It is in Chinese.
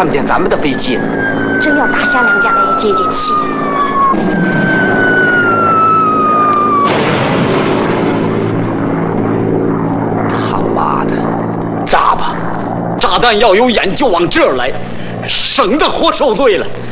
看不见咱们的飞机。 真要打下两架来解解气。 他妈的，炸吧！炸弹要有眼就往这儿来，省得活受罪了。